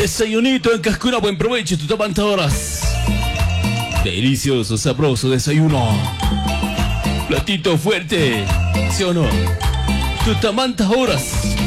Desayunito en Cascuna, buen provecho, tú tomas horas. Delicioso, sabroso desayuno. Platito fuerte, ¿sí o no? Tú tomas horas.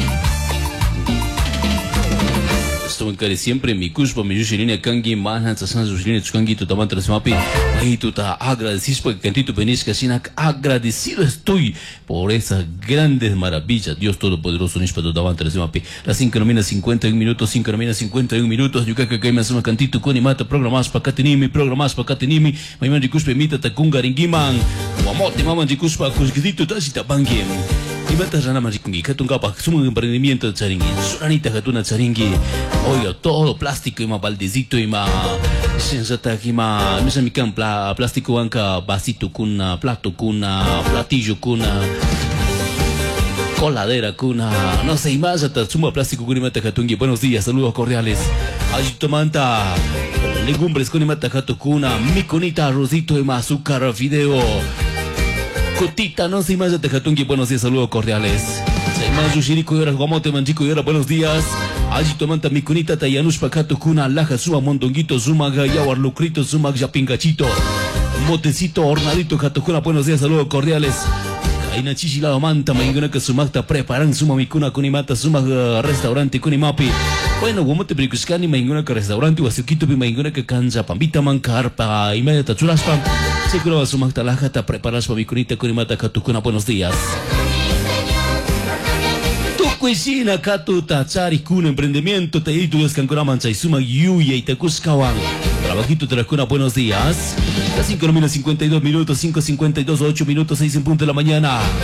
Esto me care siempre mi cuspa, mi yushirine kangi, manhan, sasan yushirine chukangi, tu taman trasmapi. Ahí tú ta agradecido porque cantito penisca, sinak agradecido estoy por esas grandes maravillas. Dios Todopoderoso, nishpa tu taman trasmapi. Las 5:51 minutos, 5:51 minutos. Yo creo que me hace un cantito con mata programas pa katinimi, Maiman di cuspa imita takunga ringiman. Guamote maman di cuspa kusgidito tasita bangiem. Imata rana marikungi, katunga pa sumo emprendimiento de charingi. Suranita katuna charingi. Oiga, todo plástico y más baldecito y más sensata aquí más no sé mi can plástico anca vasito cuna plato cuna platillo cuna coladera cuna no sé y más hasta suma plástico con imata katungi. Buenos días, saludos cordiales. Ayitomanta legumbres con imata katukuna miconita arrocito y más azúcar fideo cotita no sé y más hasta katungi. Buenos días, saludos cordiales. Más yushiriko yora guamote manchico yora buenos días. Allí tomanta mi cunita tayanush pacato kuna laja suma mondonguito suma gayawar lucrito suma yapingachito motecito hornadito catocuna. Buenos días, saludos cordiales. Aina chichilado manta mainguna que sumakta preparan suma mi cuna kunimata suma restaurante kunimapi. Bueno, guamote prikuskani mainguna que restaurante wasukito pi mainguna que canza pambita mancar pa inmediata chulaspa. Seguro sumakta laja ta preparas pa mi cunita kunimata catocuna. Buenos días. Cuisina Katu Tachari Kun emprendimiento Taitu Descancuraman Chaisuma Yuya y Tecuscawan. Trabajito de la cuna, buenos días. Las 5:52 minutos, 5:52, 8 minutos, 6 en punto de la mañana.